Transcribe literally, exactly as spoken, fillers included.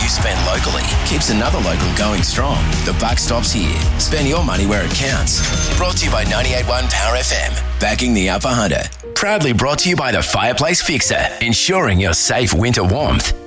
you spend locally keeps another local going strong. The buck stops here. Spend your money where it counts. Brought to you by ninety-eight point one Power F M. Backing the Upper Hunter. Proudly brought to you by the Fireplace Fixer. Ensuring your safe winter warmth.